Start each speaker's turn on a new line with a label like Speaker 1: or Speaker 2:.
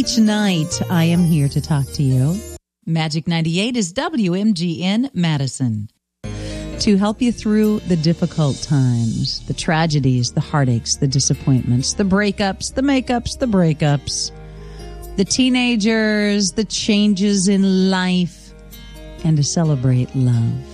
Speaker 1: Each night, I am here to talk to you. Magic 98 is WMGN Madison. To help you through the difficult times, the tragedies, the heartaches, the disappointments, the breakups, the makeups, the breakups, the teenagers, the changes in life, and to celebrate love.